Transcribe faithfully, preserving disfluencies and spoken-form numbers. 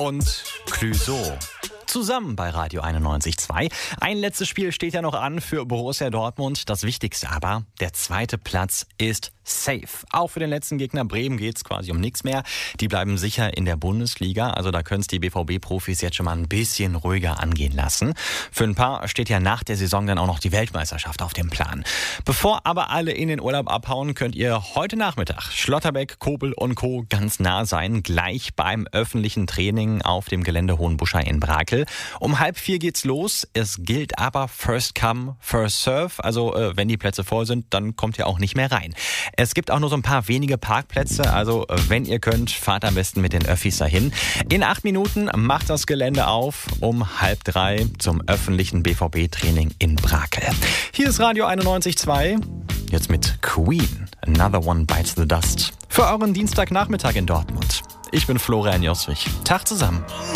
und Clouseau. Zusammen bei Radio einundneunzig Komma zwei. Ein letztes Spiel steht ja noch an für Borussia Dortmund. Das Wichtigste aber, der zweite Platz ist safe. Auch für den letzten Gegner Bremen geht es quasi um nichts mehr. Die bleiben sicher in der Bundesliga. Also da können es die B V B-Profis jetzt schon mal ein bisschen ruhiger angehen lassen. Für ein paar steht ja nach der Saison dann auch noch die Weltmeisterschaft auf dem Plan. Bevor aber alle in den Urlaub abhauen, könnt ihr heute Nachmittag Schlotterbeck, Kobel und Co. ganz nah sein. Gleich beim öffentlichen Training auf dem Gelände Hohenbuschheim in Brakel. Um halb vier geht's los. Es gilt aber First Come, First Serve. Also äh, wenn die Plätze voll sind, dann kommt ihr auch nicht mehr rein. Es gibt auch nur so ein paar wenige Parkplätze. Also äh, wenn ihr könnt, fahrt am besten mit den Öffis dahin. In acht Minuten macht das Gelände auf um halb drei zum öffentlichen B V B-Training in Brakel. Hier ist Radio einundneunzig Komma zwei. Jetzt mit Queen. Another One Bites the Dust. Für euren Dienstagnachmittag in Dortmund. Ich bin Florian Joswig. Tag zusammen.